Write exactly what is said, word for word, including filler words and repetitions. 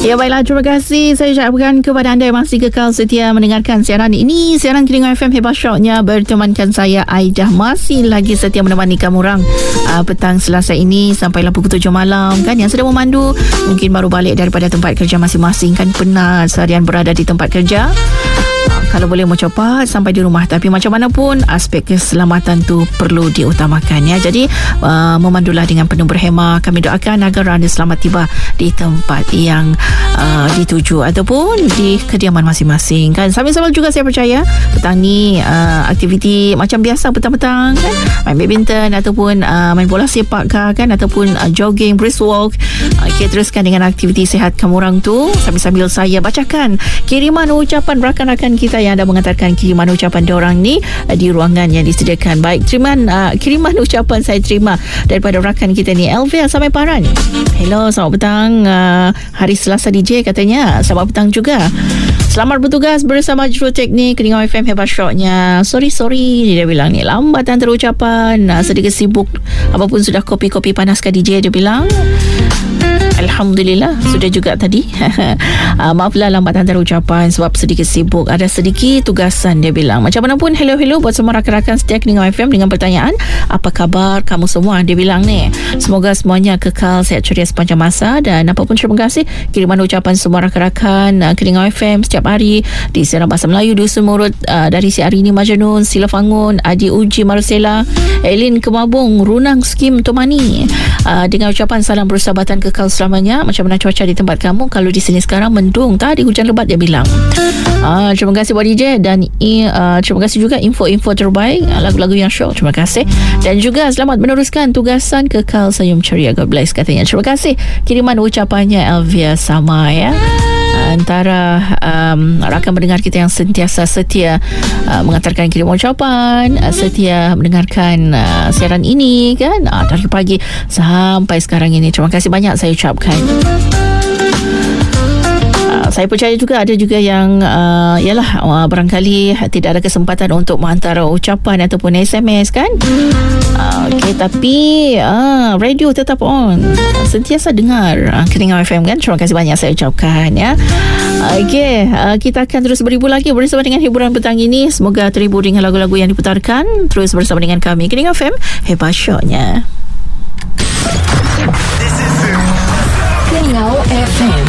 Ya baiklah, terima kasih saya ucapkan kepada anda yang masih kekal setia mendengarkan siaran ini. Siaran Kelingau F M Hebat Shocknya bertemankan saya Aidah, masih lagi setia menemani kamu orang uh, petang Selasa ini sampailah pukul tujuh malam kan. Yang sedang memandu mungkin baru balik daripada tempat kerja masing-masing kan, penat seharian berada di tempat kerja. Kalau boleh mau cepat sampai di rumah, tapi macam mana pun aspek keselamatan tu perlu diutamakan ya. Jadi uh, memandulah dengan penuh berhemah. Kami doakan agar anda selamat tiba di tempat yang uh, dituju ataupun di kediaman masing-masing kan. Sambil-sambil juga saya percaya petang ni uh, aktiviti macam biasa petang-petang kan, main badminton ataupun uh, main bola sepak kan, ataupun uh, jogging, brisk walk. uh, okay, teruskan dengan aktiviti sihat kamu orang tu sambil-sambil saya bacakan kiriman ucapan rakan-rakan kita yang anda mengantarkan kiriman ucapan diorang ni uh, di ruangan yang disediakan. Baik, kiriman uh, kiriman ucapan saya terima daripada rakan kita ni, Elvia sampai Paran. Hello, selamat petang. Uh, hari Selasa D J katanya. Selamat petang juga. Selamat bertugas bersama juruteknik Kelingau F M Hebat Shocknya. Sorry sorry dia bilang ni lambat antara ucapan, uh, sedikit sibuk. Apapun sudah kopi-kopi panaskan D J dia bilang. Alhamdulillah sudah juga tadi. uh, Maaflah lambat antara ucapan sebab sedikit sibuk, ada sedikit tugasan dia bilang. Macam mana pun hello hello buat semua rakan-rakan setia Kelingau F M dengan pertanyaan apa khabar kamu semua, dia bilang ni. Semoga semuanya kekal sehat ceria sepanjang masa. Dan apapun terima kasih kiriman ucapan semua rakan-rakan uh, Kelingau F M setiap hari di siaran Bahasa Melayu Dusun Murut, uh, dari si Arini Majnun, Sila Fangun, Adi Uji Marcela, Elin Kemabung, Runang Skim Tomani, uh, dengan ucapan salam bersahabatan kekal selamanya. Macam mana cuaca di tempat kamu? Kalau di sini sekarang mendung, tadi hujan lebat dia bilang. uh, Terima kasih buat D J. Dan uh, terima kasih juga info-info terbaik, uh, lagu-lagu yang shock. Terima kasih. Dan juga selamat meneruskan tugasan kekal senyum ceria. God bless katanya. Terima kasih kiriman ucapannya Elvia sama ya, antara um, rakan mendengar kita yang sentiasa setia uh, mengantarkan kirim ucapan, uh, setia mendengarkan uh, siaran ini kan, uh, dari pagi sampai sekarang ini. Terima kasih banyak saya ucapkan. Saya percaya juga ada juga yang uh, yalah uh, barangkali tidak ada kesempatan untuk menghantar ucapan ataupun S M S kan. Uh, Okey, tapi uh, radio tetap on, sentiasa dengar uh, Kelingau F M kan. Terima kasih banyak saya ucapkan ya. Okey, uh, kita akan terus berhibur lagi bersama dengan hiburan petang ini. Semoga terhibur dengan lagu-lagu yang diputarkan. Terus bersama dengan kami Kelingau F M Hebat Shocknya. Kelingau F M.